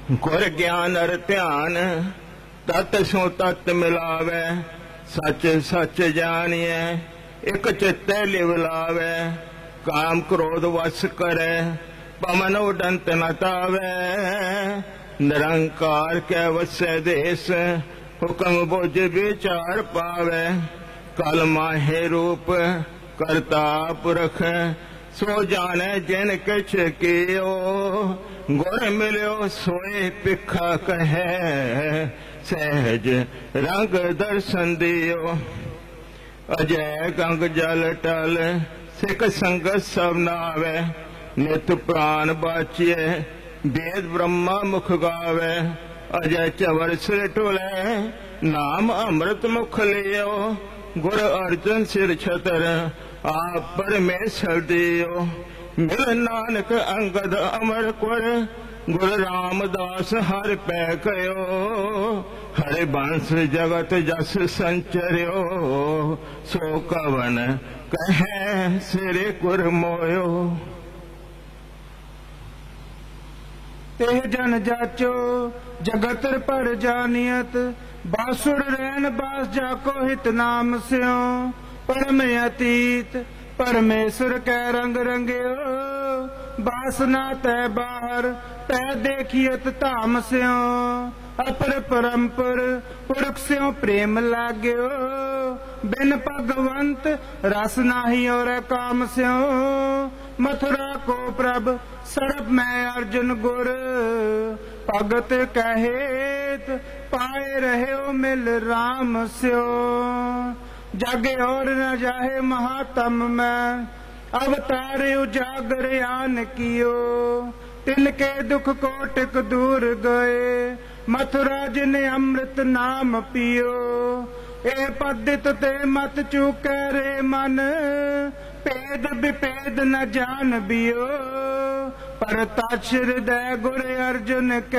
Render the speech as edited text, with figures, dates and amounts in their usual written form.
गुर ज्ञान अर ध्यान तत् सो तत् मिलावे। सच सच जानिए एक चित्ते लिव लावे। काम क्रोध वश करे पवन उडंत न तावे। निरंकार कै वसै देश हुक्म बुझ विचार पावे। कल माहे रूप करता पुरख सो जाने जिन किछ कियो। गुर मिलियो सोए पिखा कहे सहज रंग दर्शन दियो। अजय गंग जल टल सिख संगत सब नावे। नित प्राण बाचिए वेद ब्रह्मा मुख गावे। अजय चवर सिर टुले नाम अमृत मुख लियो। गुर अर्जन सिर छतर आप परमेश्वर दियो। मिल नानक अंगद अमर कुर गुरु रामदास हर पै कयो। हरे बंस जगत जस संचर्यो सो कवन कहे सिर कुर मोयो। तेह जन जाचो जगत पर जानियत। बासुर रैन बास जाको हित नाम स्यो। परम अतीत परमेश्वर कै रंग रंग्यो। बासना तै बाहर तै देखियत धाम स्यो। अपर परम्पर पुरख स्यो प्रेम लाग्यो। बिन भगवंत रस नाही और काम स्यो। मथुरा को प्रभ सरब मैं अर्जुन गुर। भगत कहेत पाए रहे मिल राम स्यो। जागे और न जाहे महातम में अवतारे उजागर आन कियो। तिनके दुख कोटिक दूर गए मथुरा जिन अमृत नाम पियो। ए पदित ते मत चूके रे मन भेद विभेद न जान बियो। पर तछ हृदय गुर अर्जुन